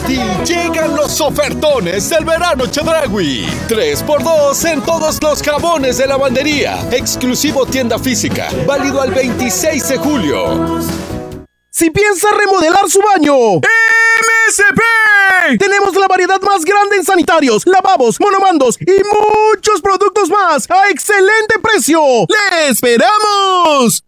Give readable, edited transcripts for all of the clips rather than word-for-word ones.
ti llegan los ofertones del verano Chedraui. 3x2 en todos los jabones de lavandería. Exclusivo tienda física. Válido al 26 de julio. Si piensa remodelar su baño, MSP. Tenemos la variedad más grande en sanitarios, lavabos, monomandos y muchos productos más a excelente precio. ¡Le esperamos!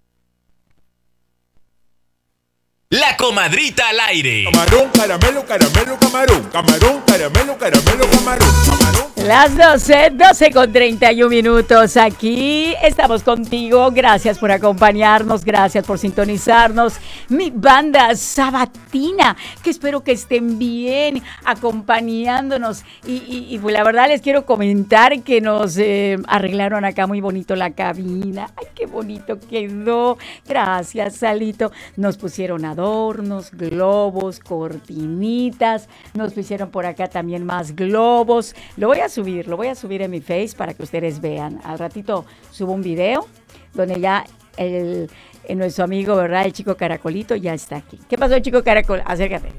La comadrita al aire. Camarón, caramelo, caramelo, camarón. Camarón, caramelo, caramelo, camarón. Camarón. Las 12 con 31 minutos. Aquí estamos contigo. Gracias por acompañarnos. Gracias por sintonizarnos. Mi banda sabatina, que espero que estén bien acompañándonos. Y pues la verdad les quiero comentar que nos arreglaron acá muy bonito la cabina. Ay, qué bonito quedó. Gracias, Salito. Nos pusieron adornos, globos, cortinitas. Nos pusieron por acá también más globos. Lo voy a subir en mi Face para que ustedes vean. Al ratito subo un video donde ya nuestro amigo, ¿verdad? El chico Caracolito ya está aquí. ¿Qué pasó, chico Caracol? Acércate.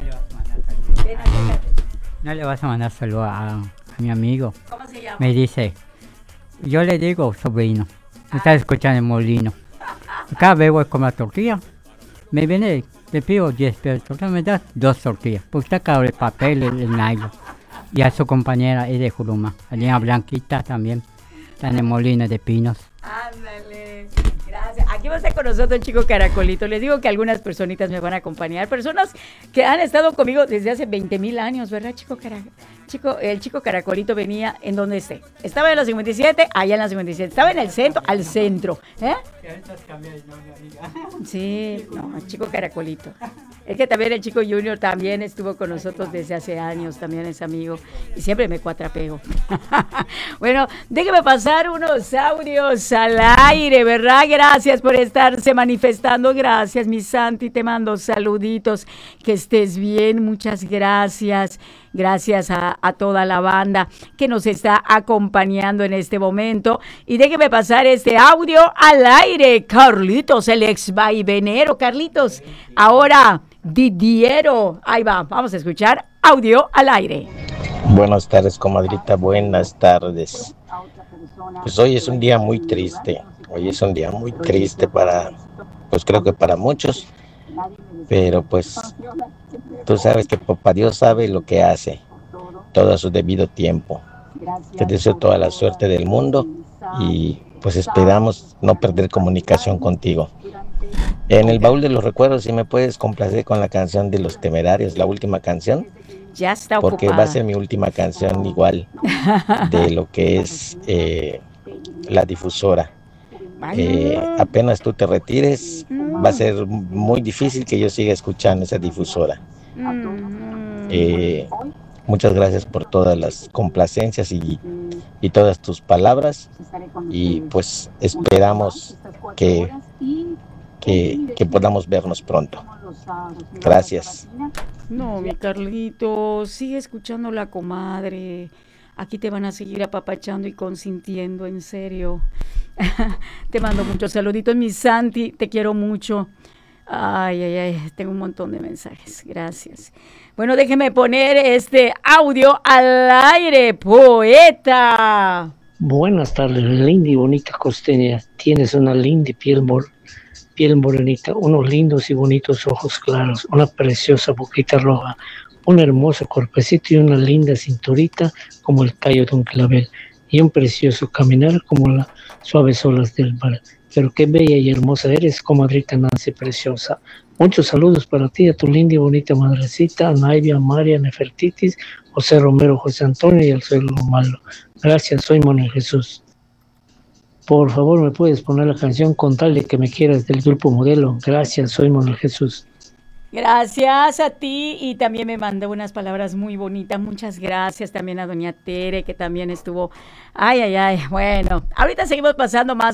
No le vas a mandar saludos a mi amigo. ¿Cómo se llama? Me dice, yo le digo sobrino. Me está escuchando en Molino. Cada vez voy con la tortilla. Me viene, le pido 10 pesos, me da 2 tortillas. Porque está caro el papel, el nylon. Y a su compañera es de Juruma. Alina Blanquita también. Está en el Molino de Pinos. Ándale, gracias. Aquí va a estar con nosotros el chico Caracolito. Les digo que algunas personitas me van a acompañar. Personas que han estado conmigo desde hace 20,000 años, ¿verdad, el chico Caracolito venía en donde esté. Estaba en la 57, allá en la 57. Estaba en el centro, al centro. Sí, no, el chico Caracolito. Es que también el chico Junior también estuvo con nosotros desde hace años, también es amigo. Y siempre me cuatrapego. Bueno, déjeme pasar unos audios al aire, ¿verdad? Gracias por estarse manifestando. Gracias, mi Santi, te mando saluditos. Que estés bien, muchas gracias. Gracias a toda la banda que nos está acompañando en este momento. Y déjeme pasar este audio al aire. Carlitos, el ex vaivenero. Carlitos, ahora Didiero. Ahí va, vamos a escuchar audio al aire. Buenas tardes, comadrita, buenas tardes. Pues hoy es un día muy triste. Hoy es un día muy triste pues creo que para muchos. Pero pues tú sabes que papá Dios sabe lo que hace, todo a su debido tiempo. Te deseo toda la suerte del mundo y pues esperamos no perder comunicación contigo. En el baúl de los recuerdos, si me puedes complacer con la canción de Los Temerarios, la última canción. Ya está porque ocupada. Va a ser mi última canción igual de lo que es la difusora. Apenas tú te retires, va a ser muy difícil que yo siga escuchando esa difusora. Muchas gracias por todas las complacencias y todas tus palabras, y pues esperamos que podamos vernos pronto. Gracias. No, mi Carlito, sigue escuchando la comadre. Aquí te van a seguir apapachando y consintiendo, en serio. Te mando muchos saluditos, mi Santi, te quiero mucho. Ay, tengo un montón de mensajes, gracias. Bueno, déjeme poner este audio al aire, poeta. Buenas tardes, linda y bonita costeña. Tienes una linda piel morenita, unos lindos y bonitos ojos claros, una preciosa boquita roja, un hermoso cuerpecito y una linda cinturita como el tallo de un clavel, y un precioso caminar como las suaves olas del mar. Pero qué bella y hermosa eres, comadrita Nancy preciosa. Muchos saludos para ti, a tu linda y bonita madrecita, Naivia, María, Nefertitis, José Romero, José Antonio y el suegro Malo. Gracias, soy Manuel Jesús. Por favor, ¿me puedes poner la canción Con tal de que me quieras del grupo Modelo? Gracias, soy Manuel Jesús. Gracias a ti, y también me mandó unas palabras muy bonitas. Muchas gracias también a doña Tere, que también estuvo. Bueno, ahorita seguimos pasando más